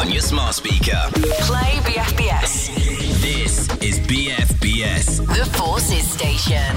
on your smart speaker. Play BFBS. This is BFBS. The Forces Station.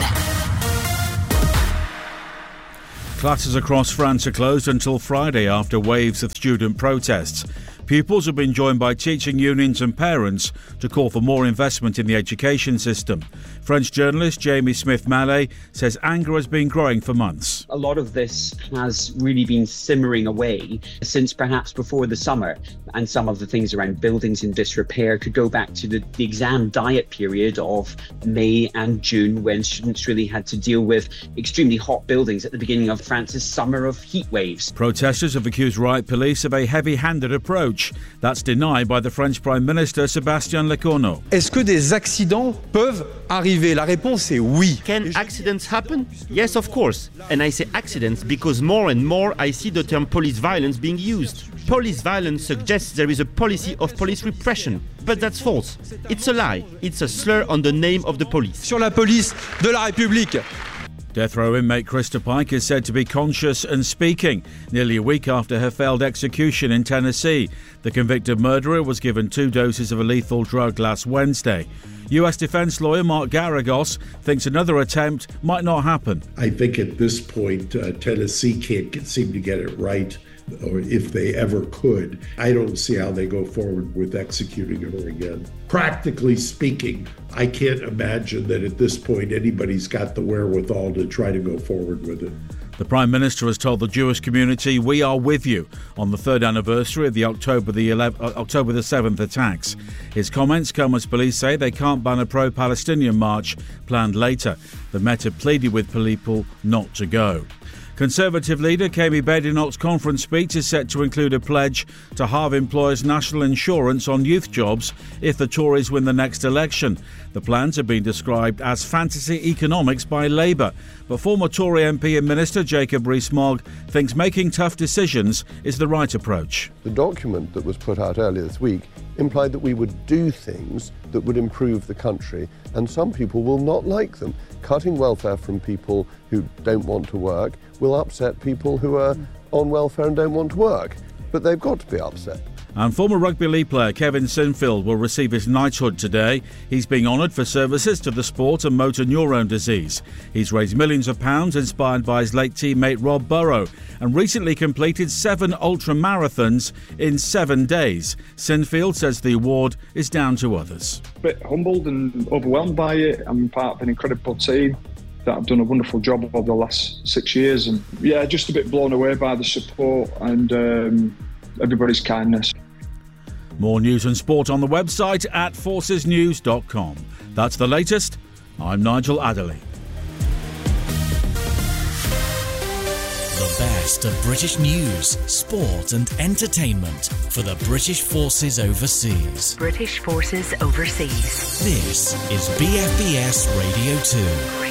Classes across France are closed until Friday after waves of student protests. Pupils have been joined by teaching unions and parents to call for more investment in the education system. French journalist Jamie Smith-Mallet says anger has been growing for months. A lot of this has really been simmering away since perhaps before the summer, and some of the things around buildings in disrepair could go back to the exam diet period of May and June, when students really had to deal with extremely hot buildings at the beginning of France's summer of heat waves. Protesters have accused riot police of a heavy-handed approach. That's denied by the French Prime Minister Sébastien Lecornu. Est-ce que des accidents peuvent arriver? La réponse est oui. Can accidents happen? Yes, of course. And I say accidents because more and more I see the term police violence being used. Police violence suggests there is a policy of police repression. But that's false. It's a lie. It's a slur on the name of the police. Sur la police de la République. Death row inmate Krista Pike is said to be conscious and speaking, nearly a week after her failed execution in Tennessee. The convicted murderer was given 2 doses of a lethal drug last Wednesday. US defence lawyer Mark Garagos thinks another attempt might not happen. I think at this point, Tennessee can't seem to get it right, or if they ever could. I don't see how they go forward with executing her again. Practically speaking, I can't imagine that at this point anybody's got the wherewithal to try to go forward with it. The Prime Minister has told the Jewish community, "We are with you," on the 3rd anniversary of the October the 7th attacks. His comments come as police say they can't ban a pro-Palestinian march planned later. The Met had pleaded with people not to go. Conservative leader Kemi Badenoch's conference speech is set to include a pledge to halve employers' national insurance on youth jobs if the Tories win the next election. The plans have been described as fantasy economics by Labour, but former Tory MP and Minister Jacob Rees-Mogg thinks making tough decisions is the right approach. The document that was put out earlier this week implied that we would do things that would improve the country, and some people will not like them. Cutting welfare from people who don't want to work will upset people who are on welfare and don't want to work, but they've got to be upset. And former rugby league player Kevin Sinfield will receive his knighthood today. He's being honoured for services to the sport and motor neurone disease. He's raised millions of pounds inspired by his late teammate Rob Burrow and recently completed 7 ultra marathons in 7 days. Sinfield says the award is down to others. A bit humbled and overwhelmed by it. I'm part of an incredible team that have done a wonderful job over the last 6 years, and just a bit blown away by the support and everybody's kindness. More news and sport on the website at forcesnews.com. That's the latest. I'm Nigel Adderley. The best of British news, sport and entertainment for the British Forces Overseas. British Forces Overseas. This is BFBS Radio 2.